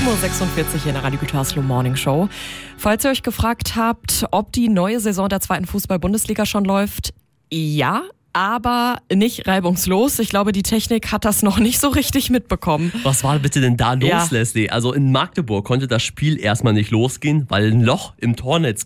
7.46 Uhr hier in der Radio Gütersloh Morning Show. Falls ihr euch gefragt habt, ob die neue Saison der 2. Fußball-Bundesliga schon läuft, ja, aber nicht reibungslos. Ich glaube, die Technik hat das noch nicht so richtig mitbekommen. Was war bitte denn da los, Ja. Leslie? Also in Magdeburg konnte das Spiel erstmal nicht losgehen, weil ein Loch im Tornetz